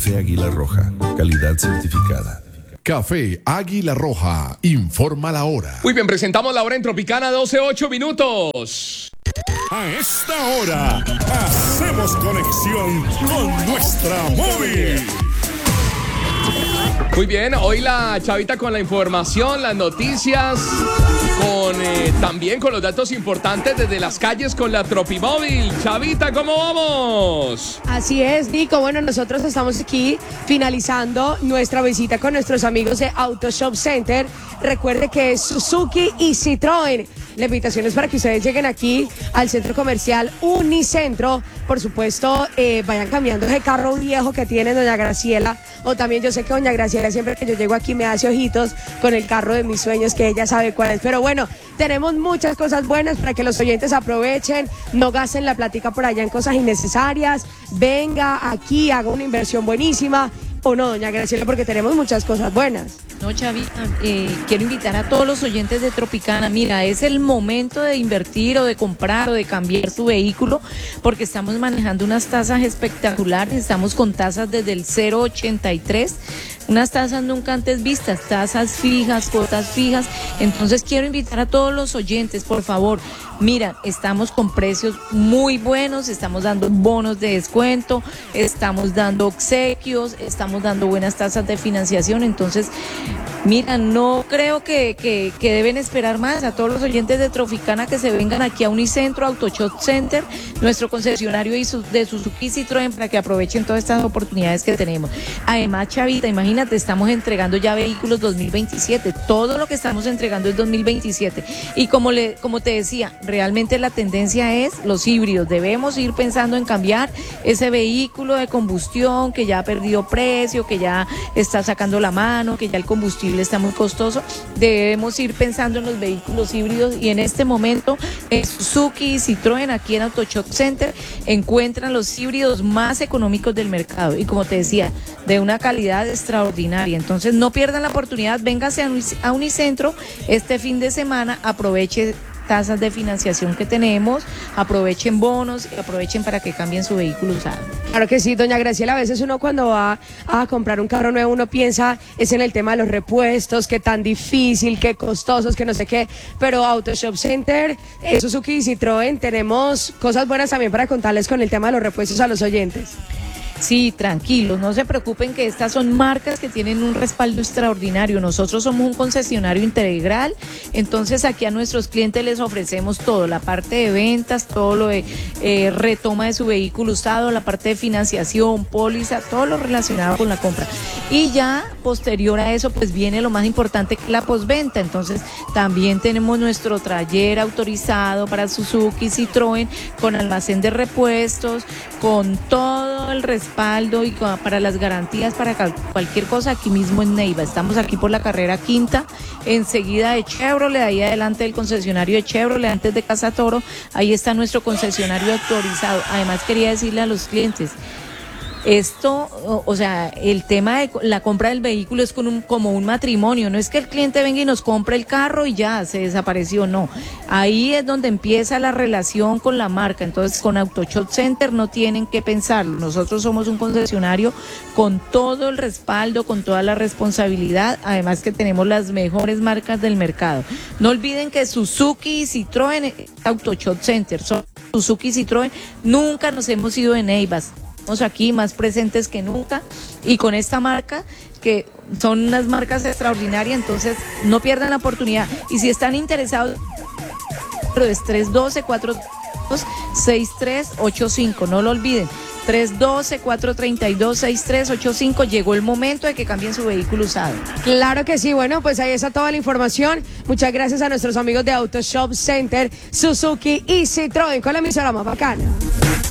Café Águila Roja, calidad certificada. Café Águila Roja, informa la hora. Muy bien, presentamos la hora en Tropicana, 12:08. A esta hora hacemos conexión con nuestra móvil. Muy bien, hoy la Chavita con la información, las noticias, también con los datos importantes desde las calles con la Tropimóvil. Chavita, ¿cómo vamos? Así es, Nico. Bueno, nosotros estamos aquí finalizando nuestra visita con nuestros amigos de Auto Shop Center. Recuerde que es Suzuki y Citroën. La invitación es para que ustedes lleguen aquí al centro comercial Unicentro. Por supuesto, vayan cambiando ese carro viejo que tiene doña Graciela. O también yo sé que doña Graciela siempre que yo llego aquí me hace ojitos con el carro de mis sueños, que ella sabe cuál es. Pero bueno, tenemos muchas cosas buenas para que los oyentes aprovechen, no gasten la plática por allá en cosas innecesarias. Venga aquí, haga una inversión buenísima. ¿O no, doña Graciela? Porque tenemos muchas cosas buenas. No, Chavita, quiero invitar a todos los oyentes de Tropicana. Mira, es el momento de invertir o de comprar o de cambiar su vehículo, porque estamos manejando unas tasas espectaculares. Estamos con tasas desde el 0,83, unas tasas nunca antes vistas, tasas fijas, cuotas fijas. Entonces quiero invitar a todos los oyentes, por favor. Mira, estamos con precios muy buenos, estamos dando bonos de descuento, estamos dando obsequios, estamos dando buenas tasas de financiación. Entonces, mira, no creo que deben esperar más. A todos los oyentes de Tropicana que se vengan aquí a Unicentro, Auto Shop Center, nuestro concesionario de Suzuki y Citroën, para que aprovechen todas estas oportunidades que tenemos. Además, Chavita, imagínate, estamos entregando ya vehículos 2027. Todo lo que estamos entregando es 2027. Y como te decía, realmente la tendencia es los híbridos. Debemos ir pensando en cambiar ese vehículo de combustión que ya ha perdido precio, que ya está sacando la mano, que ya el combustible está muy costoso. Debemos ir pensando en los vehículos híbridos, y en este momento en Suzuki y Citroën, aquí en Auto Shop Center, encuentran los híbridos más económicos del mercado, y como te decía, de una calidad extraordinaria. Entonces no pierdan la oportunidad, véngase a Unicentro este fin de semana, aproveche tasas de financiación que tenemos, aprovechen bonos y aprovechen para que cambien su vehículo usado. Claro que sí, doña Graciela. A veces uno cuando va a comprar un carro nuevo, uno piensa es en el tema de los repuestos, que tan difícil, que costosos, que no sé qué, pero Auto Shop Center, Suzuki y Citroën, tenemos cosas buenas también para contarles con el tema de los repuestos a los oyentes. Sí, tranquilos, no se preocupen, que estas son marcas que tienen un respaldo extraordinario. Nosotros somos un concesionario integral, entonces aquí a nuestros clientes les ofrecemos todo, la parte de ventas, todo lo de retoma de su vehículo usado, la parte de financiación, póliza, todo lo relacionado con la compra. Y ya posterior a eso pues viene lo más importante, que la postventa. Entonces también tenemos nuestro taller autorizado para Suzuki, Citroën, con almacén de repuestos, con todo el respaldo y para las garantías, para cualquier cosa, aquí mismo en Neiva. Estamos aquí por la carrera quinta, enseguida de Chevrolet, ahí adelante del concesionario de Chevrolet, antes de Casa Toro, ahí está nuestro concesionario autorizado. Además quería decirle a los clientes, esto, o sea, el tema de la compra del vehículo es como un matrimonio. No es que el cliente venga y nos compre el carro y ya se desapareció, no. Ahí es donde empieza la relación con la marca. Entonces, con Auto Shop Center no tienen que pensarlo. Nosotros somos un concesionario con todo el respaldo, con toda la responsabilidad. Además que tenemos las mejores marcas del mercado. No olviden que Suzuki y Citroën, Auto Shop Center, son Suzuki y Citroën. Nunca nos hemos ido de Neivas. Estamos aquí más presentes que nunca, y con esta marca, que son unas marcas extraordinarias. Entonces no pierdan la oportunidad, y si están interesados, es 312-432-6385, no lo olviden, 312-432-6385. Llegó el momento de que cambien su vehículo usado. Claro que sí. Bueno, pues ahí está toda la información. Muchas gracias a nuestros amigos de Auto Shop Center, Suzuki y Citroën, con la emisora más bacana.